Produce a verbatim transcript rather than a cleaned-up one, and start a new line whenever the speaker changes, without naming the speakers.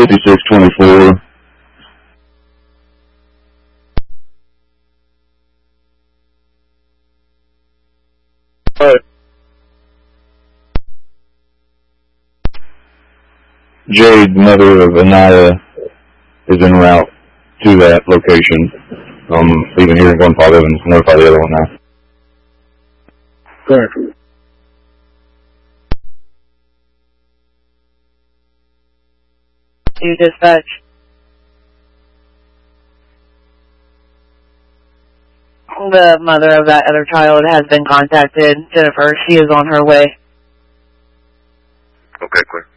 fifty-six twenty-four.
What?
Jade, mother of Anaya, is en route to that location. Um, leaving here and going to Paul Evans. Notify the other one now.
Correct.
To dispatch. The mother of that other child has been contacted. Jennifer, she is on her way.
Okay, clear.